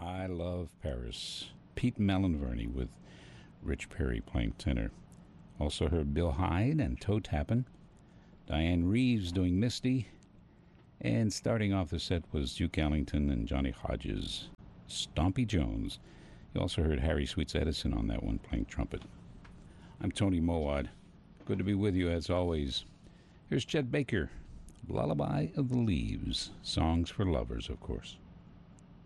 I Love Paris. Pete Melanverney with Rich Perry playing tenor. Also heard Bill Hyde and Toe Tappin', Diane Reeves doing Misty, and starting off the set was Duke Ellington and Johnny Hodges, Stompy Jones. You also heard Harry Sweets Edison on that one playing trumpet. I'm Tony Mowat. Good to be with you as always. Here's Chet Baker, Lullaby of the Leaves, Songs for Lovers, of course.